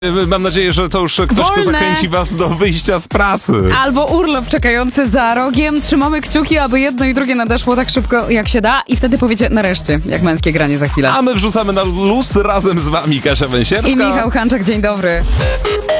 Mam nadzieję, że to już ktoś, kto zachęci was do wyjścia z pracy. Albo urlop czekający za rogiem. Trzymamy kciuki, aby jedno i drugie nadeszło tak szybko, jak się da. I wtedy powiecie nareszcie, jak męskie granie za chwilę. A my wrzucamy na luz razem z wami Kasia Węsierska I Michał Hanczak. Dzień dobry.